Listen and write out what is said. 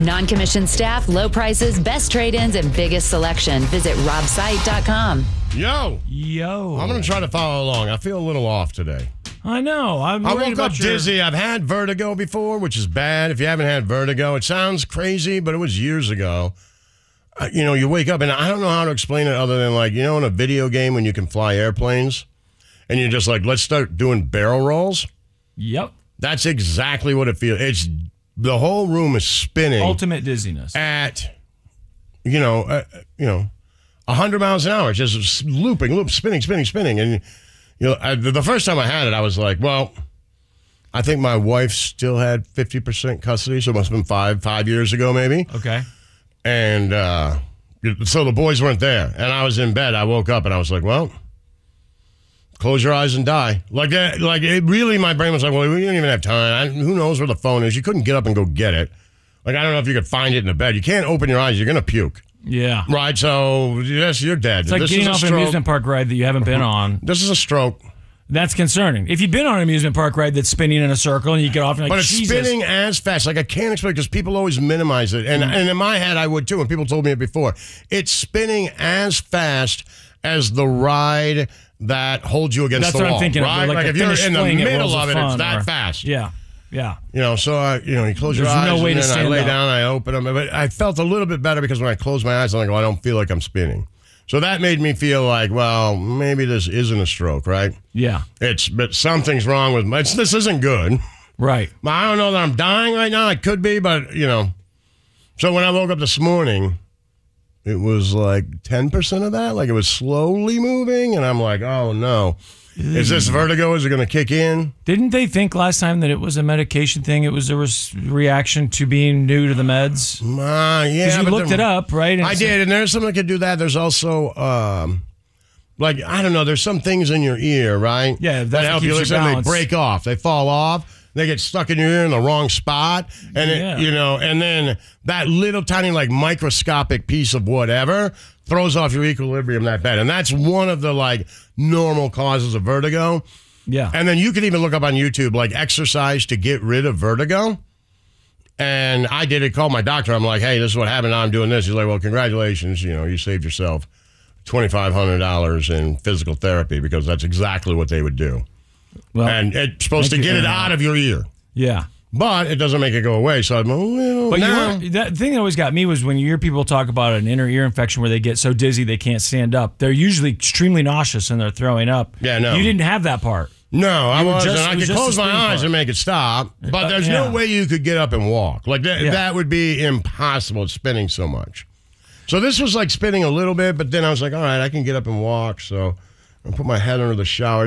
Non-commissioned staff, low prices, best trade-ins, and biggest selection. Visit robsite.com. Yo. Yo. I'm going to try to follow along. I feel a little off today. I know. I woke up dizzy. I've had vertigo before, which is bad. If you haven't had vertigo, it sounds crazy, but it was years ago. You wake up, and I don't know how to explain it other than, in a video game when you can fly airplanes, and you're just like, let's start doing barrel rolls. Yep. That's exactly what it feels. The whole room is spinning. Ultimate dizziness. At, 100 miles an hour, just spinning. And, the first time I had it, I was like, well, I think my wife still had 50% custody, so it must have been five years ago, maybe. Okay. And so the boys weren't there. And I was in bed. I woke up and I was like, well, close your eyes and die. My brain was like, well, we don't even have time. Who knows where the phone is? You couldn't get up and go get it. I don't know if you could find it in the bed. You can't open your eyes. You're going to puke. Yeah. Right, so, yes, you're dead. It's like getting off an amusement park ride that you haven't been on. This is a stroke. That's concerning. If you've been on an amusement park ride that's spinning in a circle and you get off and but it's spinning as fast. I can't explain because people always minimize it. And in my head, I would too, and people told me it before. It's spinning as fast as the ride that holds you against the wall. That's what I'm thinking right? of. Like if you're in the middle of it, it's that fast. Yeah. Yeah. So you close your eyes no way and to then I stand lay up. down, I open them. But I felt a little bit better because when I closed my eyes, I'm like, I don't feel like I'm spinning. So that made me feel like, well, maybe this isn't a stroke, right? Yeah. But something's wrong with this isn't good. Right. I don't know that I'm dying right now. I could be, but, So when I woke up this morning, it was like 10% of that. Like it was slowly moving. And I'm like, oh, no. Is this vertigo? Is it going to kick in? Didn't they think last time that it was a medication thing? It was a reaction to being new to the meds? Yeah. Because you looked it up, right? I did, and there's something that could do that. There's also, I don't know, there's some things in your ear, right? Yeah, that help you listen. They break off. They fall off. They get stuck in your ear in the wrong spot. And, and then that little tiny, microscopic piece of whatever throws off your equilibrium that bad. And that's one of the, normal causes of vertigo. Yeah. And then you can even look up on YouTube, exercise to get rid of vertigo. And I did it, called my doctor. I'm like, hey, this is what happened. Now I'm doing this. He's like, well, congratulations. You saved yourself $2,500 in physical therapy because that's exactly what they would do. Well, and it's supposed to get it out of your ear. Yeah. But it doesn't make it go away. So I'm that thing that always got me was when you hear people talk about an inner ear infection where they get so dizzy they can't stand up. They're usually extremely nauseous and they're throwing up. Yeah, no. You didn't have that part. No, I wasn't. I could close my eyes and make it stop. But there's no way you could get up and walk. That would be impossible. It's spinning so much. So this was spinning a little bit, but then I was like, all right, I can get up and walk. So I put my head under the shower.